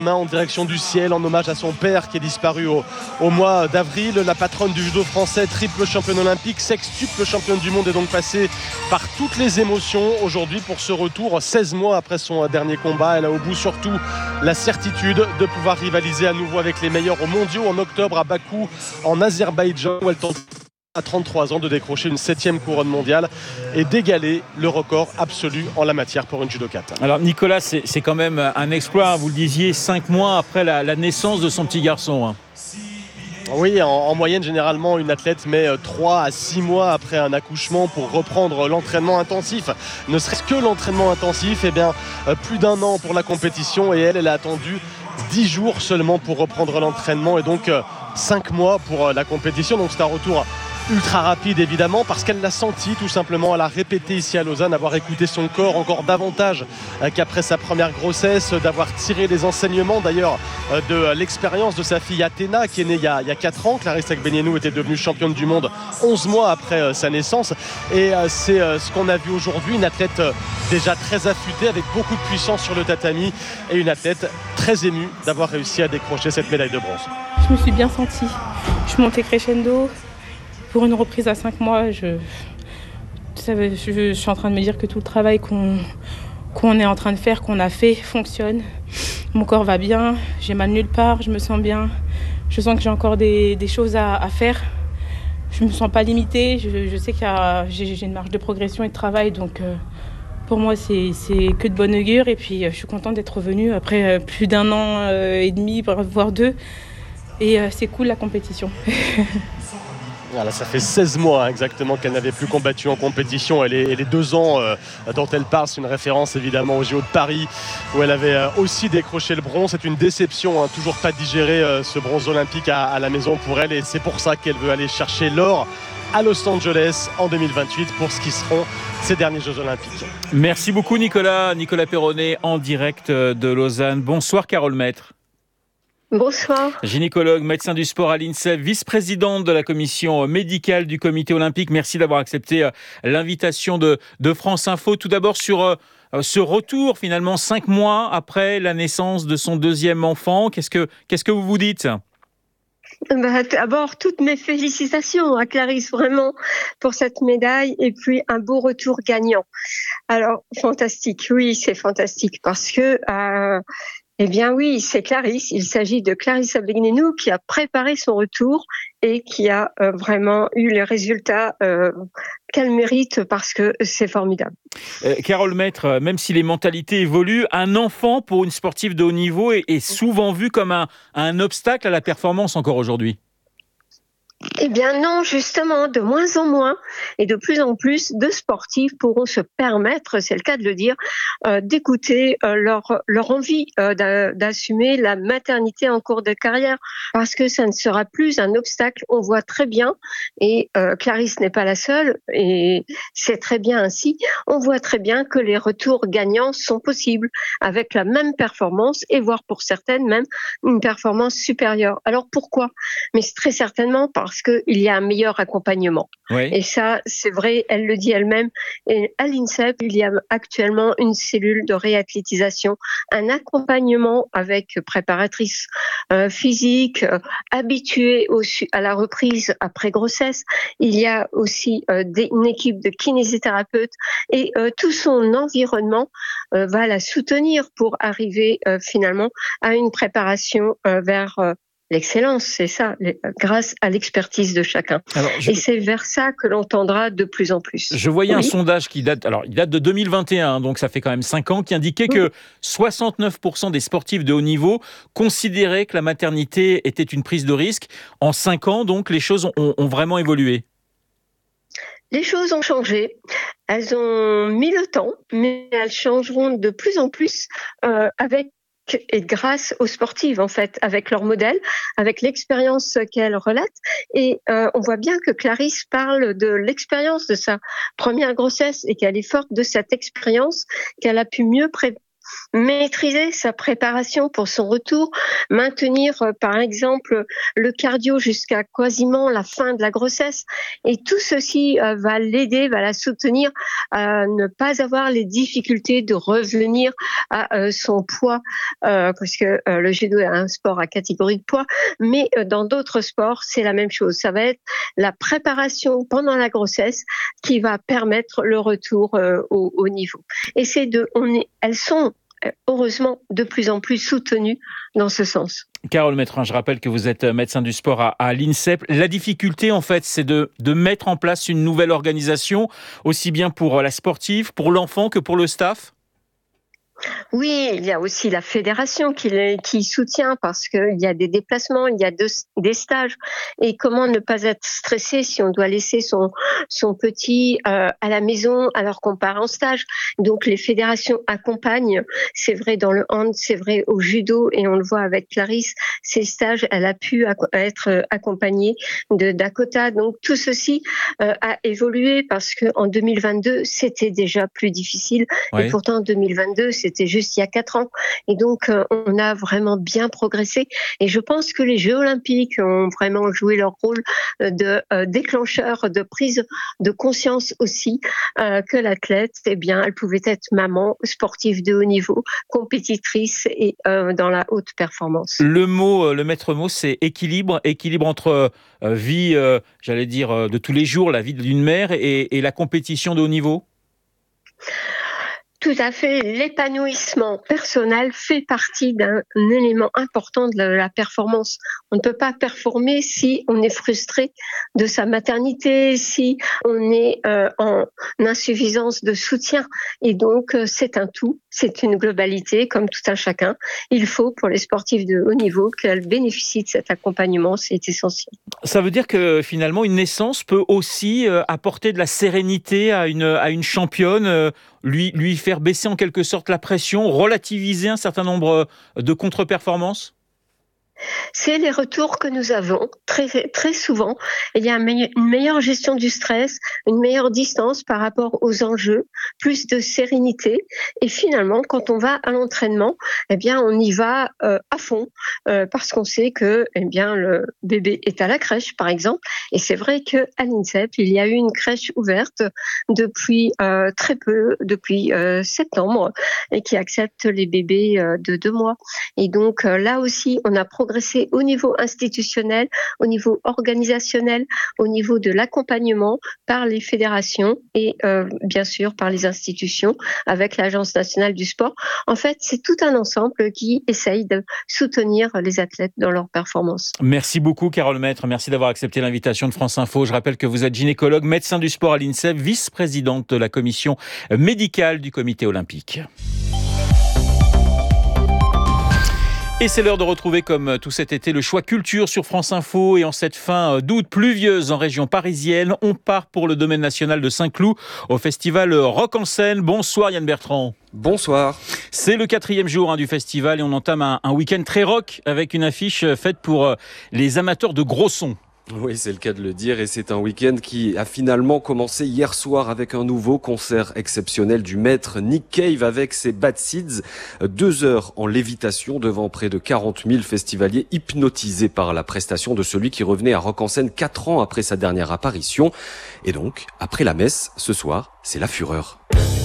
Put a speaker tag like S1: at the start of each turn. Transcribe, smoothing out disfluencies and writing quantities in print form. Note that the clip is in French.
S1: main en direction du ciel en hommage à son père qui est disparu au mois d'avril. La patronne du judo français, triple championne olympique, sextuple championne du monde, est donc passée par toutes les émotions aujourd'hui pour ce retour 16 mois après son dernier combat. Elle a au bout surtout la certitude de pouvoir rivaliser à nouveau avec les meilleurs aux mondiaux en octobre à Bakou en Azerbaïdjan, où elle tente à 33 ans de décrocher une 7e couronne mondiale et d'égaler le record absolu en la matière pour une judokate.
S2: Alors Nicolas, c'est quand même un exploit, vous le disiez, 5 mois après la naissance de son petit garçon.
S1: Oui, en moyenne, généralement, une athlète met 3 à 6 mois après un accouchement pour reprendre l'entraînement intensif. Ne serait-ce que l'entraînement intensif, plus d'1 an pour la compétition, et elle a attendu 10 jours seulement pour reprendre l'entraînement, et donc 5 mois pour la compétition. Donc c'est un retour ultra rapide évidemment, parce qu'elle l'a senti tout simplement. Elle a répété ici à Lausanne avoir écouté son corps encore davantage qu'après sa première grossesse, d'avoir tiré les enseignements d'ailleurs de l'expérience de sa fille Athéna qui est née il y a 4 ans. Clarisse Agbenienou était devenue championne du monde 11 mois après sa naissance, et c'est ce qu'on a vu aujourd'hui, une athlète déjà très affûtée avec beaucoup de puissance sur le tatami, et une athlète très émue d'avoir réussi à décrocher cette médaille de bronze.
S3: Je me suis bien sentie, je montais crescendo. Pour une reprise à 5 mois, je suis en train de me dire que tout le travail qu'on est en train de faire, qu'on a fait, fonctionne. Mon corps va bien, j'ai mal nulle part, je me sens bien. Je sens que j'ai encore des choses à faire. Je ne me sens pas limitée, je sais que j'ai une marge de progression et de travail. Donc pour moi, c'est que de bon augure. Et puis je suis contente d'être revenue après plus d'1 an et demi, voire 2. Et c'est cool la compétition.
S1: Voilà, ça fait 16 mois exactement qu'elle n'avait plus combattu en compétition, et les 2 ans dont elle parle, c'est une référence évidemment au JO de Paris où elle avait aussi décroché le bronze. C'est une déception, toujours pas digéré ce bronze olympique à la maison pour elle, et c'est pour ça qu'elle veut aller chercher l'or à Los Angeles en 2028 pour ce qui seront ses derniers Jeux olympiques.
S2: Merci beaucoup Nicolas Perronnet en direct de Lausanne. Bonsoir Carole Maître.
S4: Bonsoir.
S2: Gynécologue, médecin du sport à l'INSEP, vice-présidente de la commission médicale du comité olympique. Merci d'avoir accepté l'invitation de France Info. Tout d'abord sur ce retour finalement 5 mois après la naissance de son 2e enfant. Qu'est-ce que vous vous dites ?
S4: D'abord, toutes mes félicitations à Clarisse vraiment pour cette médaille, et puis un beau retour gagnant. Alors, fantastique, oui, c'est fantastique parce que... Eh bien oui, c'est Clarisse. Il s'agit de Clarisse Agbenienou qui a préparé son retour et qui a vraiment eu les résultats qu'elle mérite, parce que c'est formidable.
S2: Carole Maître, même si les mentalités évoluent, un enfant pour une sportive de haut niveau est souvent vu comme un obstacle à la performance encore aujourd'hui.
S4: Eh bien non, justement, de moins en moins et de plus en plus de sportifs pourront se permettre, c'est le cas de le dire, d'écouter leur envie d'assumer la maternité en cours de carrière, parce que ça ne sera plus un obstacle. On voit très bien, et Clarisse n'est pas la seule, et c'est très bien ainsi, on voit très bien que les retours gagnants sont possibles avec la même performance, et voire pour certaines même une performance supérieure. Alors pourquoi ? Mais c'est très certainement parce qu'il y a un meilleur accompagnement.
S2: Oui.
S4: Et ça, c'est vrai, elle le dit elle-même. Et à l'INSEP, il y a actuellement une cellule de réathlétisation, un accompagnement avec préparatrice physique, habituée à la reprise après grossesse. Il y a aussi une équipe de kinésithérapeutes, et tout son environnement va la soutenir pour arriver finalement à une préparation vers l'excellence. C'est ça, grâce à l'expertise de chacun. Et c'est vers ça que l'on tendra de plus en plus.
S2: Je voyais un sondage il date de 2021, donc ça fait quand même 5 ans, qui indiquait que 69% des sportifs de haut niveau considéraient que la maternité était une prise de risque. En 5 ans, donc, les choses ont vraiment évolué.
S4: Les choses ont changé, elles ont mis le temps, mais elles changeront de plus en plus avec et grâce aux sportives, en fait, avec leur modèle, avec l'expérience qu'elles relatent. Et on voit bien que Clarisse parle de l'expérience de sa première grossesse, et qu'elle est forte de cette expérience, qu'elle a pu mieux maîtriser sa préparation pour son retour, maintenir par exemple le cardio jusqu'à quasiment la fin de la grossesse. Et tout ceci va l'aider, va la soutenir à ne pas avoir les difficultés de revenir à son poids, parce que le judo est un sport à catégorie de poids, mais dans d'autres sports, c'est la même chose. Ça va être la préparation pendant la grossesse qui va permettre le retour au haut niveau. Et elles sont heureusement de plus en plus soutenues dans ce sens.
S2: Carole Maîtrin, je rappelle que vous êtes médecin du sport à l'INSEP. La difficulté, en fait, c'est de mettre en place une nouvelle organisation, aussi bien pour la sportive, pour l'enfant que pour le staff.
S4: Oui, il y a aussi la fédération qui soutient parce qu'il y a des déplacements, il y a des stages. Et comment ne pas être stressé si on doit laisser son petit à la maison alors qu'on part en stage. Donc les fédérations accompagnent. C'est vrai dans le hand, c'est vrai au judo et on le voit avec Clarisse. Ces stages, elle a pu être accompagnée de Dakota. Donc tout ceci a évolué parce que en 2022 c'était déjà plus difficile. Oui. Et pourtant en 2022 c'était juste il y a 4 ans. Et donc, on a vraiment bien progressé. Et je pense que les Jeux Olympiques ont vraiment joué leur rôle de déclencheur, de prise de conscience aussi que l'athlète, eh bien, elle pouvait être maman, sportive de haut niveau, compétitrice et dans la haute performance.
S2: Le maître mot, c'est équilibre. Équilibre entre vie, j'allais dire, de tous les jours, la vie d'une mère et la compétition de haut niveau.
S4: Tout à fait. L'épanouissement personnel fait partie d'un élément important de la performance. On ne peut pas performer si on est frustré de sa maternité, si on est en insuffisance de soutien. Et donc, c'est un tout, c'est une globalité, comme tout un chacun. Il faut, pour les sportifs de haut niveau, qu'elles bénéficient de cet accompagnement, c'est essentiel.
S2: Ça veut dire que finalement, une naissance peut aussi apporter de la sérénité à une championne, lui faire baisser en quelque sorte la pression, relativiser un certain nombre de contre-performances ?
S4: C'est les retours que nous avons très, très souvent. Il y a une meilleure gestion du stress, une meilleure distance par rapport aux enjeux, plus de sérénité. Et finalement, quand on va à l'entraînement, eh bien, on y va à fond parce qu'on sait que, eh bien, le bébé est à la crèche, par exemple. Et c'est vrai qu'à l'INSEP, il y a eu une crèche ouverte depuis très peu, depuis septembre, et qui accepte les bébés de 2 mois. Et donc là aussi, on a progressé au niveau institutionnel, au niveau organisationnel, au niveau de l'accompagnement par les fédérations et bien sûr par les institutions avec l'Agence nationale du sport. En fait, c'est tout un ensemble qui essaye de soutenir les athlètes dans leur performance.
S2: Merci beaucoup Carole Maître, merci d'avoir accepté l'invitation de France Info. Je rappelle que vous êtes gynécologue, médecin du sport à l'INSEP, vice-présidente de la commission médicale du comité olympique. Et c'est l'heure de retrouver, comme tout cet été, le choix culture sur France Info. Et en cette fin d'août pluvieuse en région parisienne, on part pour le domaine national de Saint-Cloud au festival Rock en scène. Bonsoir Yann Bertrand.
S5: Bonsoir.
S2: C'est le 4e jour du festival et on entame un week-end très rock avec une affiche faite pour les amateurs de gros sons.
S5: Oui, c'est le cas de le dire et c'est un week-end qui a finalement commencé hier soir avec un nouveau concert exceptionnel du maître Nick Cave avec ses Bad Seeds. 2 heures en lévitation devant près de 40 000 festivaliers hypnotisés par la prestation de celui qui revenait à Rock en scène 4 ans après sa dernière apparition. Et donc, après la messe, ce soir, c'est la fureur.